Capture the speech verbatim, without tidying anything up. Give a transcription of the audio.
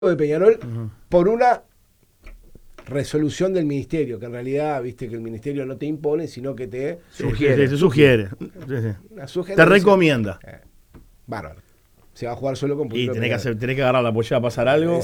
de Peñarol Ujú. por una resolución del ministerio, que en realidad, viste que el ministerio no te impone, sino que te Sugiere. Sí, sí, sugiere. Sí, sí. una Te sugerencia. recomienda. Eh, bárbaro. Se va a jugar solo con Y público de tenés que, Peñarol. hacer, tenés que agarrar la pollera a pasar algo.